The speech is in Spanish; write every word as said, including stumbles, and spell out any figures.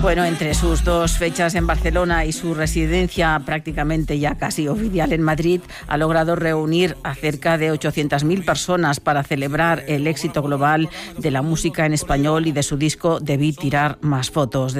Bueno, entre sus dos fechas en Barcelona y su residencia prácticamente ya casi oficial en Madrid, ha logrado reunir a cerca de ochocientas mil personas para celebrar el éxito global de la música en español y de su disco Debí tirar más fotos.